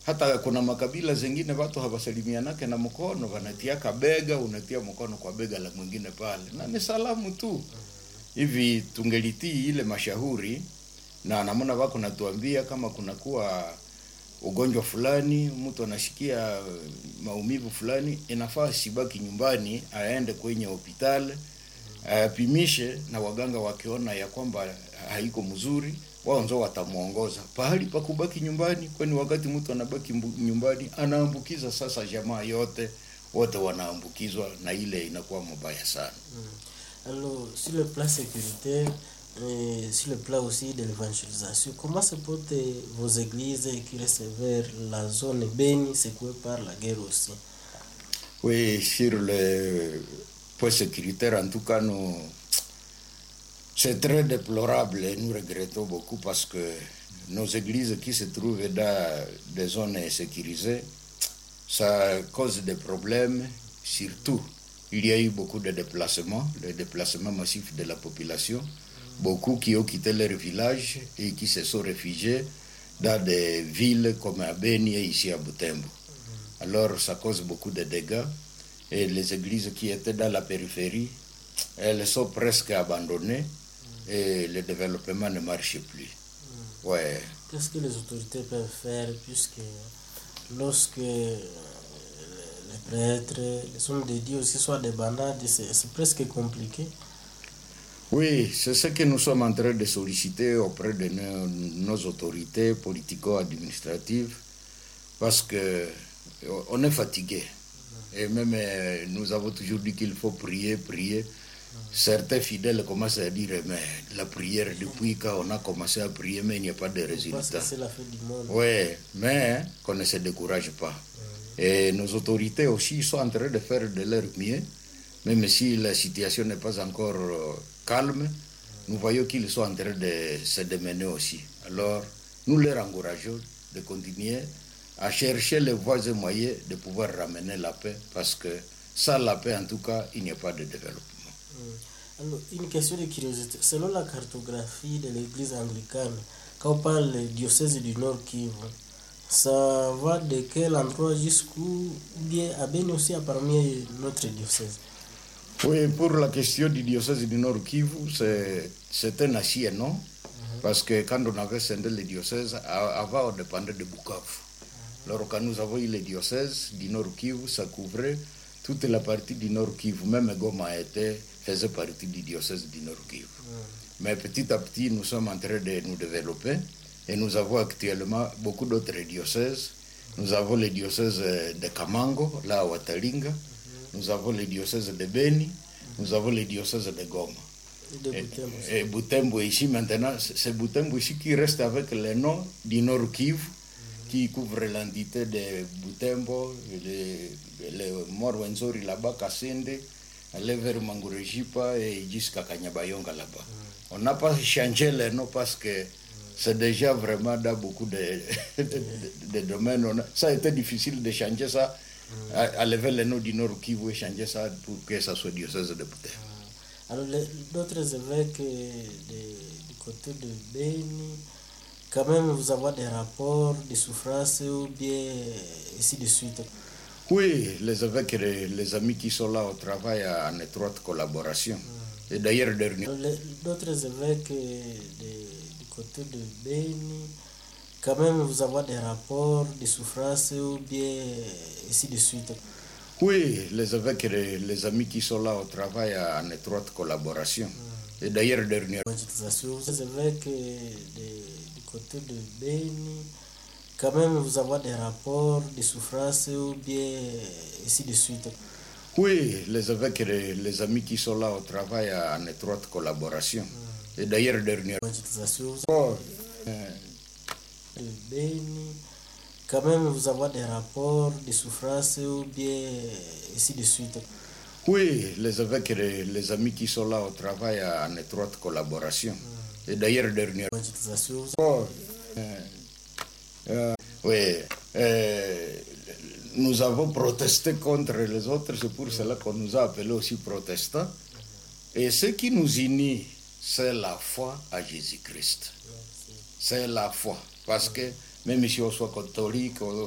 Hata kuna makabila zingine watu hawasalimianake na mkono, wanatia kabega, unatia mkono kwa bega la mwingine pale. Na ni salamu tu. Hivi tungelitii ile mashauri na namna wako natuambia kama kunakuwa ugonjwa fulani, mtu anashikia maumivu fulani, inafaa sibaki nyumbani, aende kwenye hospitali, apimishe, na waganga wakiona ya kwamba haiko mzuri, wao ndio watamuongoza pahali pa kubaki nyumbani, kwani wakati mtu anabaki nyumbani anaambukiza sasa jamaa yote, wote wanaambukizwa na ile inakuwa mbaya sana. Alors, sur le plan sécuritaire, sur le plan aussi de l'évangélisation, comment se portent vos églises qui recevaient la zone Beni secouée par la guerre aussi? Oui, sur le point sécuritaire, en tout cas, c'est très déplorable et nous regrettons beaucoup parce que nos églises qui se trouvent dans des zones sécurisées, ça cause des problèmes, surtout. Il y a eu beaucoup de déplacements, le déplacement massif de la population, beaucoup qui ont quitté leur village et qui se sont réfugiés dans des villes comme à Beni et ici à Butembo. Alors ça cause beaucoup de dégâts et les églises qui étaient dans la périphérie, elles sont presque abandonnées et le développement ne marche plus. Ouais. Qu'est-ce que les autorités peuvent faire puisque lorsque les prêtres, les hommes de Dieu aussi soient des bandades, c'est presque compliqué? Oui, c'est ce que nous sommes en train de solliciter auprès de nos autorités politico-administratives parce que on est fatigué. Et même nous avons toujours dit qu'il faut prier. Certains fidèles commencent à dire mais la prière depuis quand on a commencé à prier mais il n'y a pas de résultat. C'est la fin du monde. Oui, mais qu'on ne se décourage pas. Et nos autorités aussi sont en train de faire de leur mieux, même si la situation n'est pas encore calme, nous voyons qu'ils sont en train de se démener aussi. Alors, nous les encourageons de continuer à chercher les voies et moyens de pouvoir ramener la paix, parce que sans la paix, en tout cas, il n'y a pas de développement. Alors, une question de curiosité. Selon la cartographie de l'église anglicane, quand on parle du diocèse du Nord Kivu, ça va de quel endroit jusqu'où, ou bien à Beni aussi, parmi notre diocèse? Oui, pour la question du diocèse du Nord Kivu, c'est un acier, non? Parce que quand on avait scindé le diocèse, avant on dépendait de Bukavu. Alors quand nous avons eu le diocèse du Nord Kivu, ça couvrait toute la partie du Nord Kivu. Même Goma faisait partie du diocèse du Nord Kivu. Mais petit à petit, nous sommes en train de nous développer. Et nous avons actuellement beaucoup d'autres diocèses. Nous avons le diocèse de Kamango, là à Watalinga. Nous avons le diocèse de Beni. Nous avons le diocèse de Goma. Et Butembo ici maintenant, c'est Butembo ici qui reste avec le nom du Nord Kivu, qui couvre l'entité de Butembo, le Mor-Wenzori là-bas, Kasende, aller vers Mangurejipa et jusqu'à Kanyabayonga là-bas. On n'a pas changé le nom parce que c'est déjà vraiment dans beaucoup de domaines. Ça a été difficile de changer ça, à lever le nom du Nord Kivu et changer ça pour que ça soit diocèse de Butembo. Alors, d'autres évêques du côté de Beni, quand même, vous avez des rapports de souffrance ou bien ainsi de suite? Oui, les évêques et les amis qui sont là au travail en étroite collaboration. Et d'ailleurs, d'autres évêques du côté de Beni, quand même, vous avez des rapports de souffrance ou bien ainsi de suite? Oui, les évêques et les amis qui sont là au travail en étroite collaboration. Et d'ailleurs, dernièrement. Les évêques du côté de Beni, quand même, vous avez des rapports de souffrance ou bien ainsi de suite? Oui, les évêques et les amis qui sont là au travail en étroite collaboration. Et d'ailleurs, dernièrement. De Beni, quand même, vous avez des rapports de souffrance ou bien ainsi de suite? Oui, les évêques et les amis qui sont là au travail en étroite collaboration. Et d'ailleurs, dernièrement. Oui, nous avons protesté contre les autres, c'est pour cela qu'on nous a appelés aussi protestants. Et ce qui nous unit, c'est la foi à Jésus-Christ. C'est la foi. Parce que même si on soit catholique,